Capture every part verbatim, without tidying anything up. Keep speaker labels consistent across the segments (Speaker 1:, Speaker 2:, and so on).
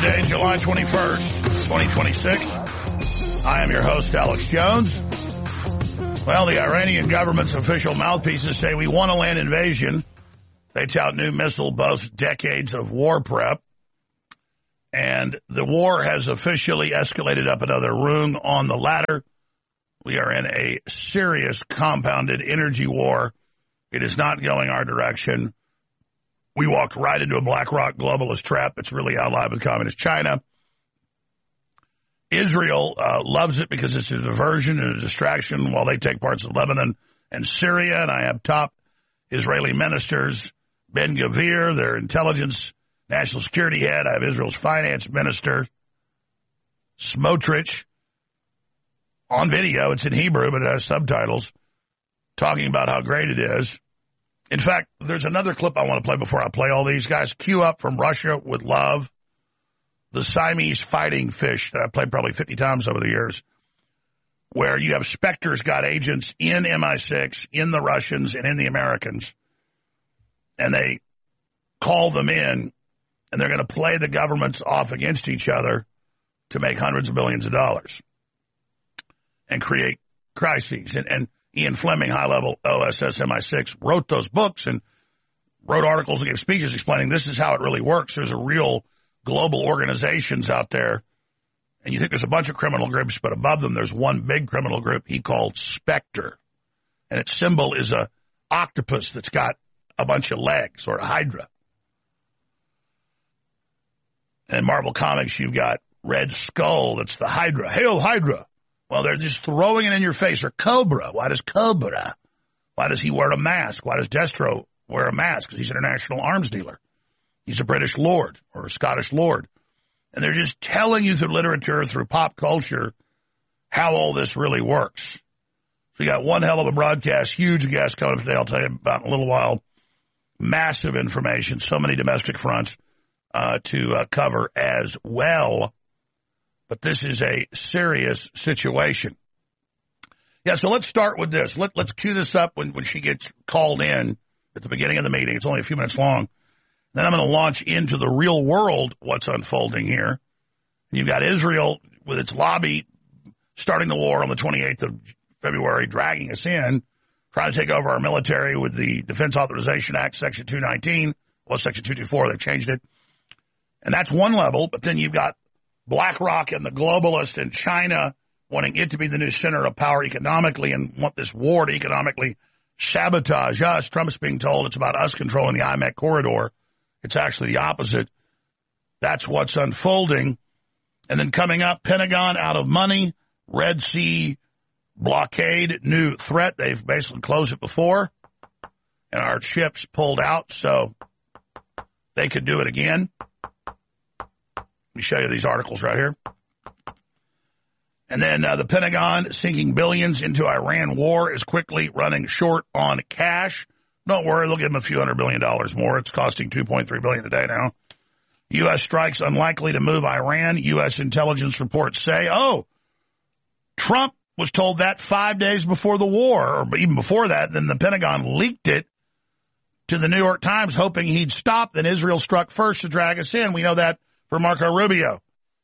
Speaker 1: Tuesday, July twenty-first, twenty twenty-six. I am your host, Alex Jones. Well, the Iranian government's official mouthpieces say we want a land invasion. They tout new missile boasts decades of war prep. And the war has officially escalated up another rung on the ladder. We are in a serious compounded energy war. It is not going our direction. We walked right into a BlackRock globalist trap that's really allied with communist China. Israel uh, loves it because it's a diversion and a distraction while they take parts of Lebanon and Syria. And I have top Israeli ministers, Ben Gvir, their intelligence, national security head. I have Israel's finance minister, Smotrich, on video. It's in Hebrew, but it has subtitles, talking about how great it is. In fact, there's another clip I want to play before I play all these guys. Cue up From Russia with Love, the Siamese fighting fish that I've played probably fifty times over the years, where you have Spectre's got agents in M I six, in the Russians, and in the Americans, and they call them in, and they're going to play the governments off against each other to make hundreds of billions of dollars and create crises. And, and Ian Fleming, high-level O S S M I six, wrote those books and wrote articles and gave speeches explaining this is how it really works. There's a real global organizations out there, and you think there's a bunch of criminal groups, but above them there's one big criminal group he called Spectre, and its symbol is a octopus that's got a bunch of legs, or a hydra. And in Marvel Comics, you've got Red Skull, that's the Hydra. Hail Hydra! Well, they're just throwing it in your face. Or Cobra. Why does Cobra? Why does he wear a mask? Why does Destro wear a mask? Because he's an international arms dealer. He's a British lord or a Scottish lord. And they're just telling you through literature, through pop culture, how all this really works. So you got one hell of a broadcast, huge guest coming up today. I'll tell you about in a little while. Massive information, so many domestic fronts uh, to uh, cover as well. But this is a serious situation. Yeah, so let's start with this. Let, let's cue this up when, when she gets called in at the beginning of the meeting. It's only a few minutes long. Then I'm going to launch into the real world, what's unfolding here. You've got Israel with its lobby starting the war on the twenty-eighth of February, dragging us in, trying to take over our military with the Defense Authorization Act, Section two nineteen. Well, Section two twenty-four, they've changed it. And that's one level, but then you've got BlackRock and the globalists in China wanting it to be the new center of power economically and want this war to economically sabotage us. Trump's being told it's about us controlling the I M E C corridor. It's actually the opposite. That's what's unfolding. And then coming up, Pentagon out of money, Red Sea blockade, new threat. They've basically closed it before, and our ships pulled out, so they could do it again. Let me show you these articles right here. And then uh, the Pentagon sinking billions into Iran war is quickly running short on cash. Don't worry, they'll give them a few hundred billion dollars more. It's costing two point three billion dollars a day now. U S strikes unlikely to move Iran. U S intelligence reports say, oh, Trump was told that five days before the war, or even before that. Then the Pentagon leaked it to the New York Times, hoping he'd stop. Then Israel struck first to drag us in. We know that for Marco Rubio.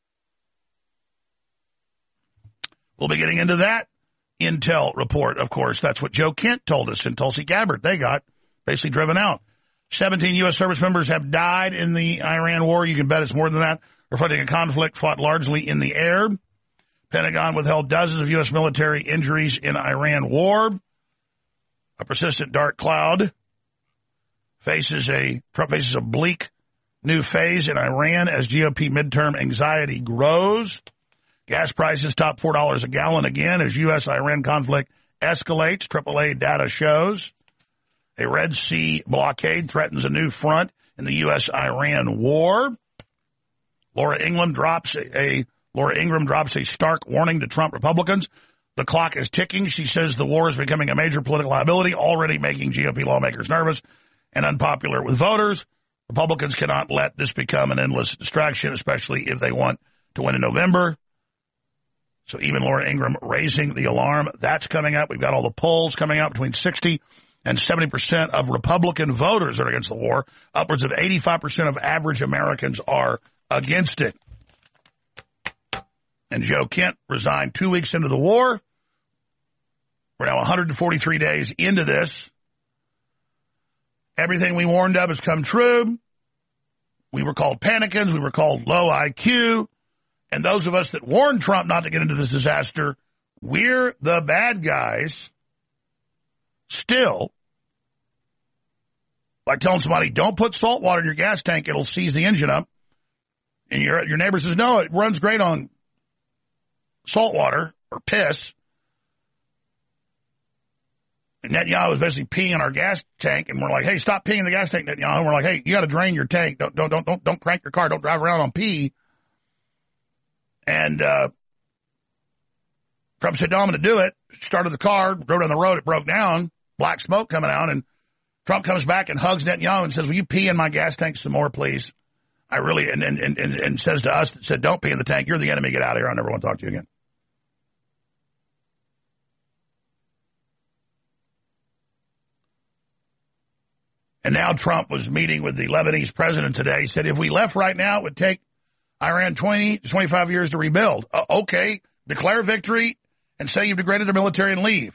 Speaker 1: We'll be getting into that intel report, of course. That's what Joe Kent told us in Tulsi Gabbard. They got basically driven out. seventeen U S service members have died in the Iran war. You can bet it's more than that, reflecting a conflict fought largely in the air. Pentagon withheld dozens of U S military injuries in Iran war. A persistent dark cloud faces a, Trump faces a bleak new phase in Iran as G O P midterm anxiety grows. Gas prices top four dollars a gallon again as U S Iran conflict escalates. triple A data shows. A Red Sea blockade threatens a new front in the U S Iran war. Laura Ingraham drops a, a Laura Ingraham drops a stark warning to Trump Republicans. The clock is ticking. She says the war is becoming a major political liability, already making G O P lawmakers nervous and unpopular with voters. Republicans cannot let this become an endless distraction, especially if they want to win in November. So even Laura Ingraham raising the alarm. That's coming up. We've got all the polls coming up. Between sixty and seventy percent of Republican voters are against the war. Upwards of eighty-five percent of average Americans are against it. And Joe Kent resigned two weeks into the war. We're now one hundred forty-three days into this. Everything we warned of has come true. We were called panicans. We were called low I Q. And those of us that warned Trump not to get into this disaster, we're the bad guys still. By telling somebody, don't put salt water in your gas tank, it'll seize the engine up. And your, your neighbor says, no, it runs great on salt water or piss. And Netanyahu was basically peeing in our gas tank, and we're like, hey, stop peeing in the gas tank, Netanyahu. And we're like, hey, you got to drain your tank. Don't, don't, don't, don't, don't crank your car. Don't drive around on pee. And uh, Trump said, no, I'm going to do it. Started the car, drove down the road. It broke down, black smoke coming out. And Trump comes back and hugs Netanyahu and says, will you pee in my gas tank some more, please? I really, and, and, and, and says to us, said, don't pee in the tank. You're the enemy. Get out of here. I never want to talk to you again. And now Trump was meeting with the Lebanese president today. He said, if we left right now, it would take Iran twenty to twenty-five years to rebuild. Uh, okay, declare victory and say you've degraded their military and leave.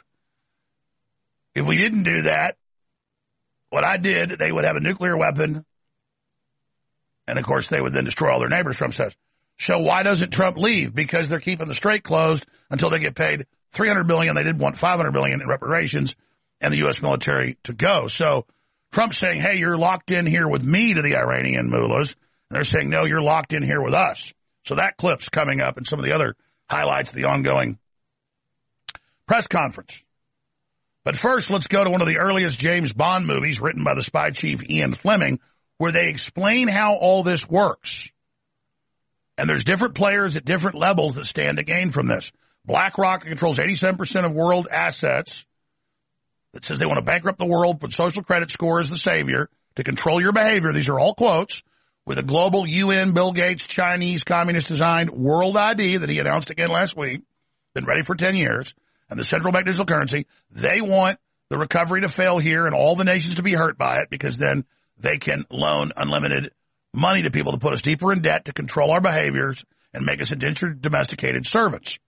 Speaker 1: If we didn't do that, what I did, they would have a nuclear weapon. And, of course, they would then destroy all their neighbors, Trump says. So why doesn't Trump leave? Because they're keeping the strait closed until they get paid three hundred billion dollars. They did want five hundred billion dollars in reparations and the U S military to go. So Trump's saying, hey, you're locked in here with me to the Iranian mullahs. And they're saying, no, you're locked in here with us. So that clip's coming up and some of the other highlights of the ongoing press conference. But first, let's go to one of the earliest James Bond movies written by the spy chief Ian Fleming, where they explain how all this works. And there's different players at different levels that stand to gain from this. BlackRock controls eighty-seven percent of world assets. That says they want to bankrupt the world, put social credit score as the savior to control your behavior. These are all quotes. With a global U N, Bill Gates, Chinese, communist-designed world I D that he announced again last week, been ready for ten years, and the central bank digital currency, they want the recovery to fail here and all the nations to be hurt by it because then they can loan unlimited money to people to put us deeper in debt to control our behaviors and make us indentured domesticated servants.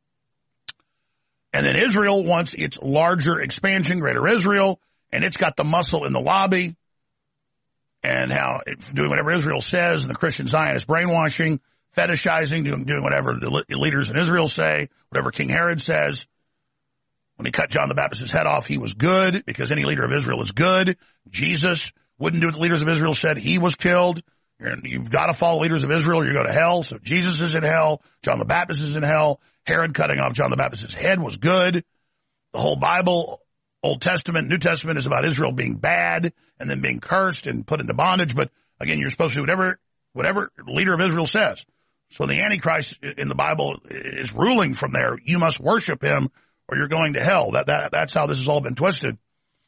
Speaker 1: And then Israel wants its larger expansion, Greater Israel, and it's got the muscle in the lobby and how it's doing whatever Israel says and the Christian Zionist brainwashing, fetishizing, doing, doing whatever the leaders in Israel say, whatever King Herod says. When he cut John the Baptist's head off, he was good because any leader of Israel is good. Jesus wouldn't do what the leaders of Israel said. He was killed. You're, you've got to follow leaders of Israel or you go to hell. So Jesus is in hell. John the Baptist is in hell. Herod cutting off John the Baptist's head was good. The whole Bible, Old Testament, New Testament, is about Israel being bad and then being cursed and put into bondage. But again, you're supposed to do whatever, whatever leader of Israel says. So the Antichrist in the Bible is ruling from there. You must worship him or you're going to hell. That, that, that's how this has all been twisted.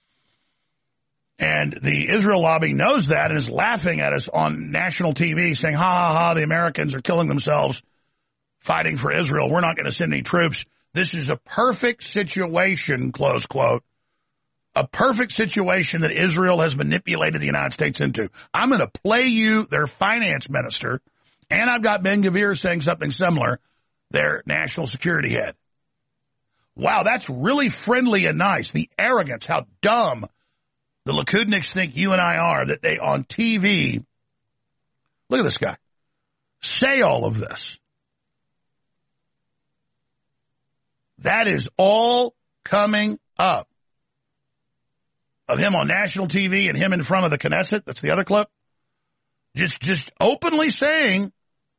Speaker 1: And the Israel lobby knows that and is laughing at us on national T V saying, ha, ha, ha, the Americans are killing themselves fighting for Israel. We're not going to send any troops. This is a perfect situation, close quote, a perfect situation that Israel has manipulated the United States into. I'm going to play you their finance minister, and I've got Ben-Gvir saying something similar, their national security head. Wow, that's really friendly and nice. The arrogance, how dumb the Likudniks think you and I are, that they on T V, look at this guy, say all of this. That is all coming up. Of him on national T V and him in front of the Knesset, that's the other clip, just just openly saying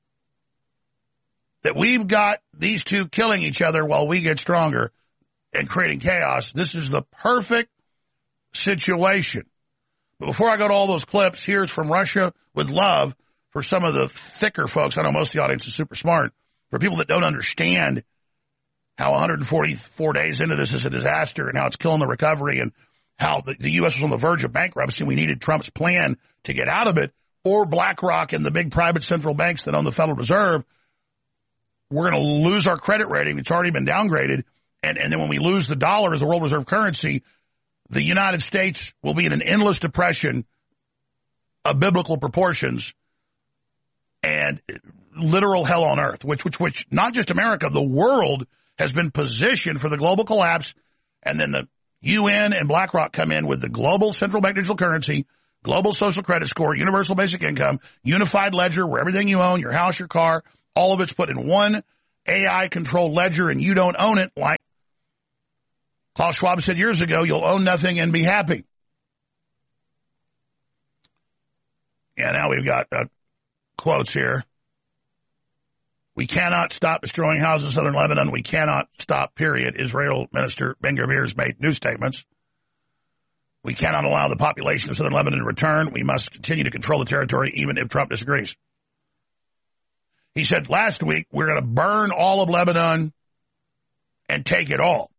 Speaker 1: that we've got these two killing each other while we get stronger and creating chaos. This is the perfect situation. But before I go to all those clips, here's from Russia with love for some of the thicker folks. I know most of the audience is super smart. For people that don't understand how one hundred forty-four days into this is a disaster and how it's killing the recovery and how the, the U S was on the verge of bankruptcy and we needed Trump's plan to get out of it, or BlackRock and the big private central banks that own the Federal Reserve, we're going to lose our credit rating. It's already been downgraded. And, and then when we lose the dollar as the world reserve currency, the United States will be in an endless depression of biblical proportions. And literal hell on earth, which, which, which not just America, the world has been positioned for the global collapse. And then the U N and BlackRock come in with the global central bank digital currency, global social credit score, universal basic income, unified ledger where everything you own, your house, your car, all of it's put in one A I-controlled ledger and you don't own it like Klaus Schwab said years ago, you'll own nothing and be happy. Yeah, now we've got uh, quotes here. We cannot stop destroying houses in southern Lebanon. We cannot stop, period. Israel Minister Ben-Gvir has made new statements. We cannot allow the population of southern Lebanon to return. We must continue to control the territory, even if Trump disagrees. He said last week, we're going to burn all of Lebanon and take it all.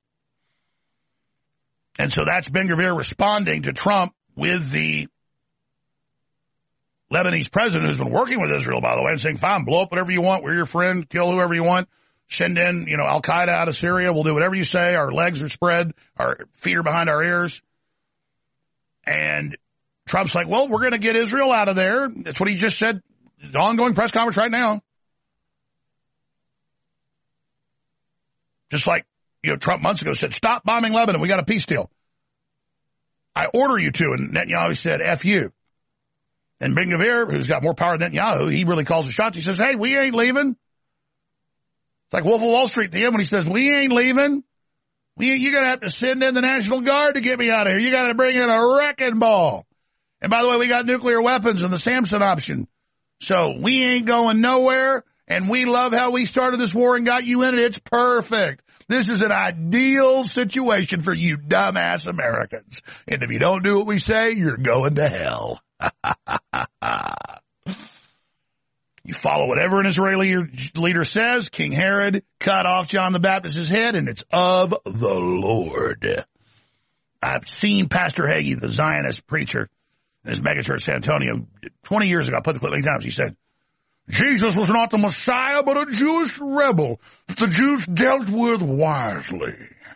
Speaker 1: And so that's Ben-Gvir responding to Trump with the Lebanese president, who's been working with Israel, by the way, and saying, fine, blow up whatever you want. We're your friend. Kill whoever you want. Send in, you know, Al-Qaeda out of Syria. We'll do whatever you say. Our legs are spread. Our feet are behind our ears. And Trump's like, well, we're going to get Israel out of there. That's what he just said. The ongoing press conference right now. Just like, you know, Trump months ago said, stop bombing Lebanon. We got a peace deal. I order you to. And Netanyahu said, F you. And Ben-Gvir, who's got more power than Netanyahu, he really calls the shots. He says, hey, we ain't leaving. It's like Wolf of Wall Street to him when he says, we ain't leaving. We, you're going to have to send in the National Guard to get me out of here. You got to bring in a wrecking ball. And by the way, we got nuclear weapons and the Samson option. So we ain't going nowhere. And we love how we started this war and got you in it. It's perfect. This is an ideal situation for you dumbass Americans. And if you don't do what we say, you're going to hell. You follow whatever an Israeli leader says. King Herod cut off John the Baptist's head, and it's of the Lord. I've seen Pastor Hagee, the Zionist preacher in his megachurch San Antonio, twenty years ago. I put the clip many times. He said, Jesus was not the Messiah, but a Jewish rebel that the Jews dealt with wisely.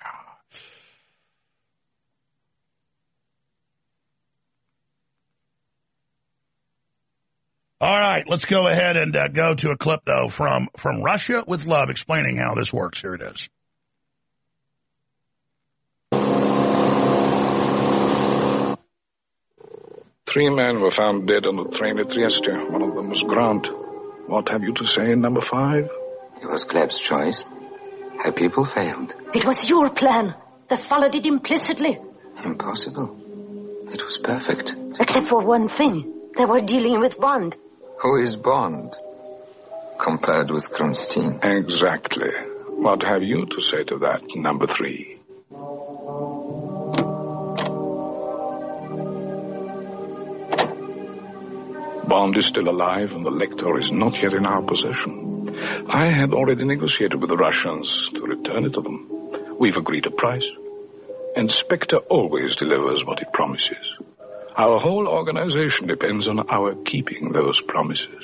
Speaker 1: All right, let's go ahead and uh, go to a clip, though, from, from Russia with Love, explaining how this works. Here it is.
Speaker 2: Three men were found dead on the train at Trieste. One of them was Grant. What have you to say, number five?
Speaker 3: It was Gleb's choice. Her people failed.
Speaker 4: It was your plan. They followed it implicitly.
Speaker 3: Impossible. It was perfect.
Speaker 4: Except for one thing. They were dealing with Bond.
Speaker 3: Who is Bond? Compared with Kronstein.
Speaker 2: Exactly. What have you to say to that, number three? Bond is still alive and the Lector is not yet in our possession. I had already negotiated with the Russians to return it to them. We've agreed a price. And Spectre always delivers what it promises. Our whole organization depends on our keeping those promises.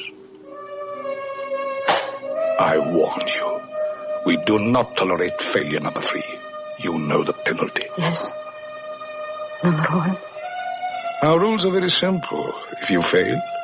Speaker 2: I warn you, we do not tolerate failure, number three. You know the penalty.
Speaker 4: Yes. Number one.
Speaker 2: Our rules are very simple. If you fail,